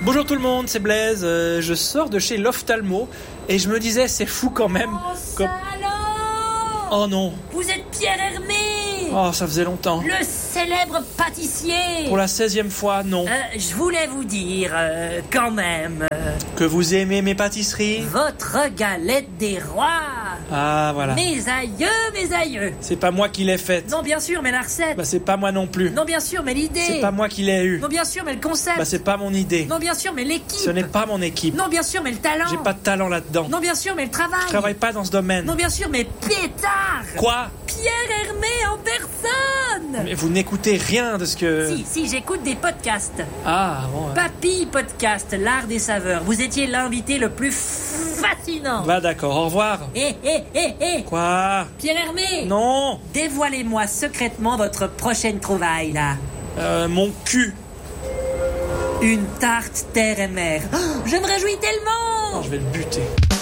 Bonjour tout le monde, c'est Blaise. Je sors de chez l'ophtalmo et je me disais, c'est fou quand même. Salaud ! Oh non. Vous êtes Pierre Hermé, Oh, ça faisait longtemps. le célèbre pâtissier. Pour la 16e fois, non. Je voulais vous dire, quand même, Que vous aimez mes pâtisseries? votre galette des rois. Ah, voilà. Mes aïeux. C'est pas moi qui l'ai faite. Non, bien sûr, mais la recette. Bah, c'est pas moi non plus. Non, bien sûr, mais l'idée. C'est pas moi qui l'ai eu. Non, bien sûr, mais le concept. Bah, c'est pas mon idée. Non, bien sûr, mais l'équipe. Ce n'est pas mon équipe. Non, bien sûr, mais le talent. J'ai pas de talent là-dedans. Non, bien sûr, mais le travail. Je travaille pas dans ce domaine. Non, bien sûr, mais pétard. Quoi? Pierre Hermé en personne. Mais vous n'écoutez rien de ce que... Si, j'écoute des podcasts. Ah, bon. Papy Podcast, l'art des saveurs. Vous étiez l'invité le plus fascinant. Bah d'accord, au revoir. Hé, Quoi? Pierre Hermé. Non. Dévoilez-moi secrètement votre prochaine trouvaille, là. Mon cul. Une tarte terre et mer. Oh, je me réjouis tellement. Oh, je vais le buter.